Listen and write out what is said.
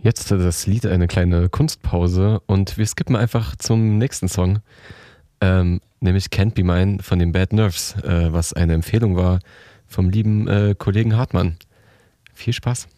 Jetzt das Lied eine kleine Kunstpause und wir skippen einfach zum nächsten Song, nämlich Can't Be Mine von den Bad Nerves, was eine Empfehlung war vom lieben Kollegen Hartmann. Viel Spaß.